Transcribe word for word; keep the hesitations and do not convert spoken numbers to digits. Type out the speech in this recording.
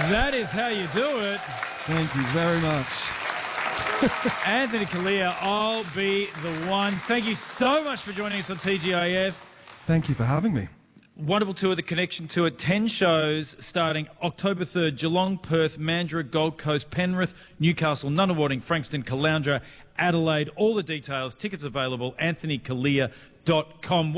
That is how you do it. Thank you very much. Anthony Callea, I'll be the one. Thank you so much for joining us on T G I F. Thank you for having me. Wonderful tour, the Connection Tour. Ten shows starting October third. Geelong, Perth, Mandurah, Gold Coast, Penrith, Newcastle, Nunawading, Frankston, Caloundra, Adelaide. All the details, tickets available, anthony callea dot com.